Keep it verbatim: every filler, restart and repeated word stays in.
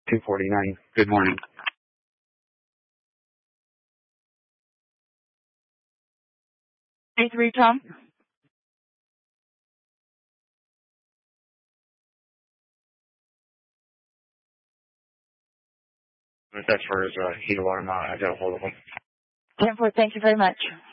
two forty-nine. Good morning. Eight three Tom. That's for his uh, heat alarm. I got a hold of him. ten four, thank you very much.